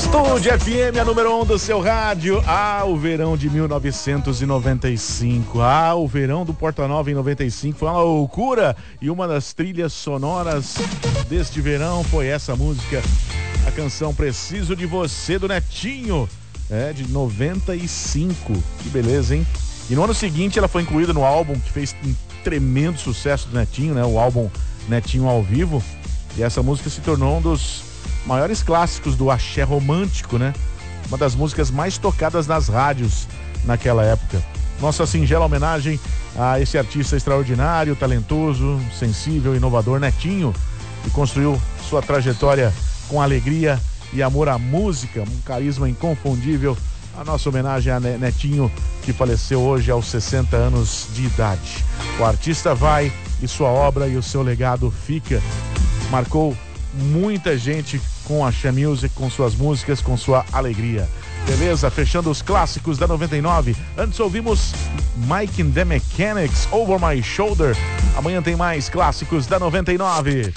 Estúdio FM, a número 1 do seu rádio. O verão de 1995. O verão do Porta Nova em 95 foi uma loucura. E uma das trilhas sonoras deste verão foi essa música, a canção Preciso de Você, do Netinho. De 95. Que beleza, hein? E no ano seguinte ela foi incluída no álbum que fez um tremendo sucesso do Netinho, né? O álbum Netinho ao Vivo. E essa música se tornou um dos maiores clássicos do axé romântico, né? Uma das músicas mais tocadas nas rádios naquela época. Nossa singela homenagem a esse artista extraordinário, talentoso, sensível, inovador, Netinho, que construiu sua trajetória com alegria e amor à música, um carisma inconfundível. A nossa homenagem a Netinho, que faleceu hoje aos 60 anos de idade. O artista vai e sua obra e o seu legado fica. Marcou muita gente com a Axé Music, com suas músicas, com sua alegria. Beleza? Fechando os clássicos da 99. Antes ouvimos Mike and the Mechanics, Over My Shoulder. Amanhã tem mais clássicos da 99.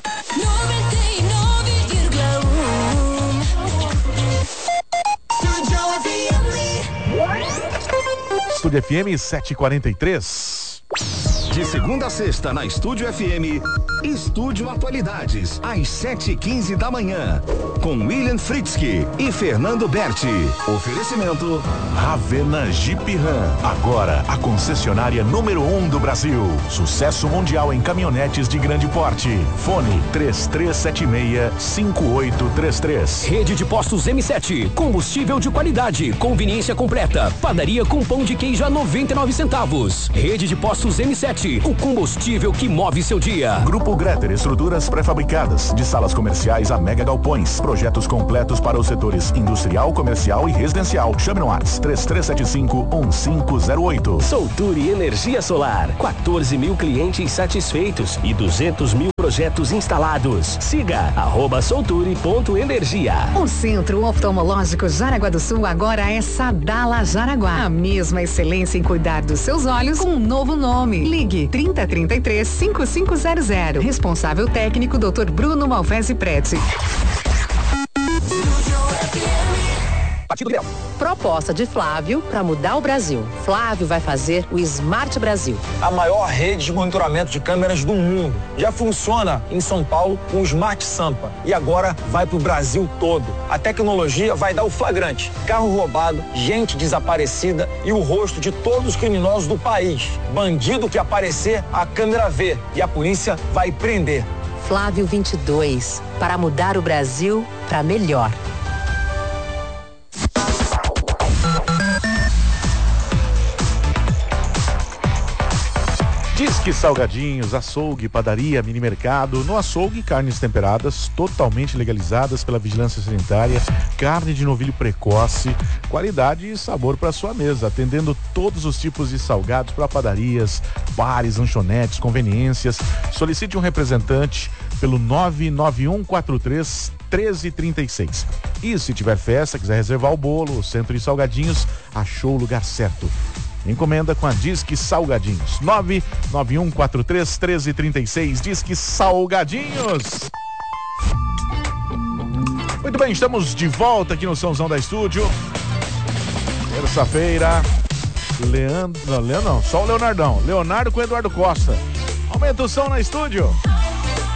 Estúdio FM 743. De segunda a sexta, na Estúdio FM, Estúdio Atualidades, às 7h15 da manhã, com William Fritzky e Fernando Berti. Oferecimento Ravena Jeep Ram, agora a concessionária número 1 do Brasil. Sucesso mundial em caminhonetes de grande porte. Fone 3376-5833. Rede de Postos M7, combustível de qualidade, conveniência completa, padaria com pão de queijo a 99 centavos. Rede de Postos M7, o combustível que move seu dia. Grupo Greter, estruturas pré-fabricadas, de salas comerciais a mega galpões. Projetos completos para os setores industrial, comercial e residencial. Chame no WhatsApp 3375-1508. Solture Energia Solar, 14 mil clientes satisfeitos e 200 mil projetos instalados. Siga @solture.energia. O Centro Oftalmológico Jaraguá do Sul agora é Sadala Jaraguá. A mesma excelência em cuidar dos seus olhos com um novo nome. Ligue 3033-5500. Responsável técnico Dr. Bruno Malvese Preti. Proposta de Flávio para mudar o Brasil. Flávio vai fazer o Smart Brasil. A maior rede de monitoramento de câmeras do mundo. Já funciona em São Paulo com o Smart Sampa. E agora vai para o Brasil todo. A tecnologia vai dar o flagrante. Carro roubado, gente desaparecida e o rosto de todos os criminosos do país. Bandido que aparecer, a câmera vê. E a polícia vai prender. Flávio 22. Para mudar o Brasil para melhor. Disque Salgadinhos, açougue, padaria, mini mercado. No açougue, carnes temperadas, totalmente legalizadas pela Vigilância Sanitária, carne de novilho precoce, qualidade e sabor para sua mesa, atendendo todos os tipos de salgados para padarias, bares, lanchonetes, conveniências. Solicite um representante pelo 99143-1336. E se tiver festa, quiser reservar o bolo, o centro de salgadinhos, achou o lugar certo. Encomenda com a Disque Salgadinhos. 99143-1336. Disque Salgadinhos. Muito bem, estamos de volta aqui no Somzão da Estúdio. Terça-feira. Só o Leonardão. Leonardo com Eduardo Costa. Aumenta o som na estúdio.